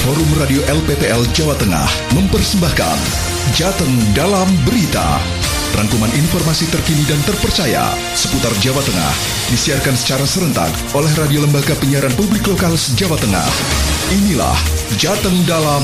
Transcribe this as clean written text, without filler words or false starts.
Forum Radio LPPL Jawa Tengah mempersembahkan Jateng Dalam Berita. Rangkuman informasi terkini dan terpercaya seputar Jawa Tengah disiarkan secara serentak oleh Radio Lembaga Penyiaran Publik Lokal Jawa Tengah. Inilah Jateng Dalam